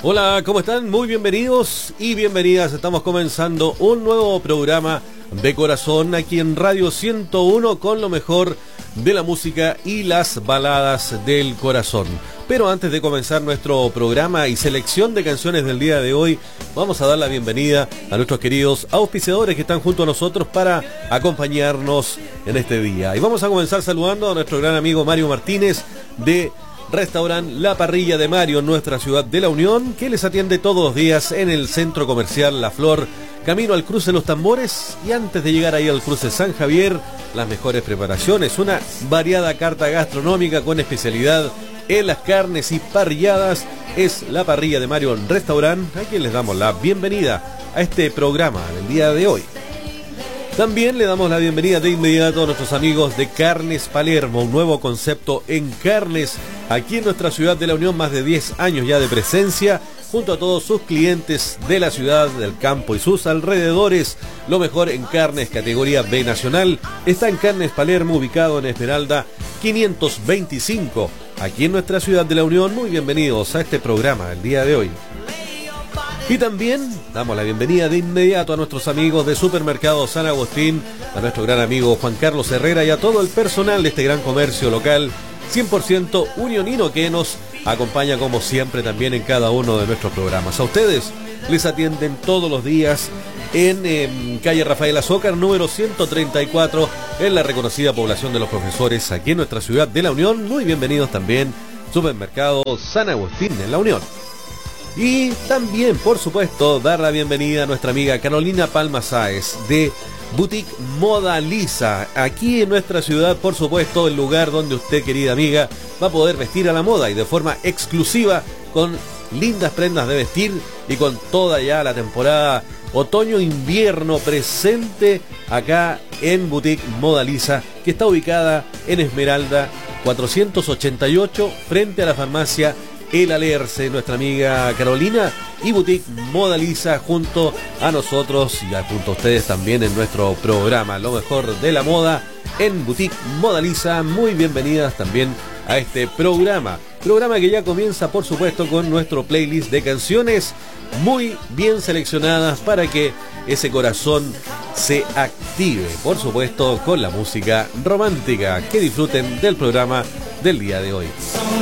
Hola, ¿cómo están? Muy bienvenidos y bienvenidas. Estamos comenzando un nuevo programa de corazón aquí en Radio 101 con lo mejor de la música y las baladas del corazón. Pero antes de comenzar nuestro programa y selección de canciones del día de hoy, vamos a dar la bienvenida a nuestros queridos auspiciadores que están junto a nosotros para acompañarnos en este día. Y vamos a comenzar saludando a nuestro gran amigo Mario Martínez de Restaurant La Parrilla de Mario en nuestra ciudad de La Unión, que les atiende todos los días en el Centro Comercial La Flor, camino al cruce Los Tambores, y antes de llegar ahí al cruce San Javier, las mejores preparaciones, una variada carta gastronómica con especialidad en las carnes y parrilladas, es La Parrilla de Mario en Restaurant, a quien les damos la bienvenida a este programa del día de hoy. También le damos la bienvenida de inmediato a nuestros amigos de Carnes Palermo, un nuevo concepto en carnes aquí en nuestra ciudad de La Unión, más de 10 años ya de presencia, junto a todos sus clientes de la ciudad, del campo y sus alrededores. Lo mejor en carnes categoría B nacional está en Carnes Palermo, ubicado en Esmeralda 525, aquí en nuestra ciudad de La Unión. Muy bienvenidos a este programa el día de hoy. Y también damos la bienvenida de inmediato a nuestros amigos de Supermercado San Agustín, a nuestro gran amigo Juan Carlos Herrera y a todo el personal de este gran comercio local 100% unionino que nos acompaña como siempre también en cada uno de nuestros programas. A ustedes les atienden todos los días en calle Rafael Azócar, número 134, en la reconocida población de los profesores aquí en nuestra ciudad de La Unión. Muy bienvenidos también, Supermercado San Agustín en La Unión. Y también, por supuesto, dar la bienvenida a nuestra amiga Carolina Palma Sáez de Boutique Moda Lisa, aquí en nuestra ciudad, por supuesto, el lugar donde usted, querida amiga, va a poder vestir a la moda y de forma exclusiva, con lindas prendas de vestir y con toda ya la temporada otoño-invierno presente acá en Boutique Moda Lisa, que está ubicada en Esmeralda 488, frente a la farmacia El Alerce. Nuestra amiga Carolina y Boutique Moda Lisa junto a nosotros y junto a ustedes también en nuestro programa Lo Mejor de la Moda en Boutique Moda Lisa. Muy bienvenidas también a este programa que ya comienza, por supuesto, con nuestro playlist de canciones muy bien seleccionadas para que ese corazón se active, por supuesto, con la música romántica. Que disfruten del programa del día de hoy.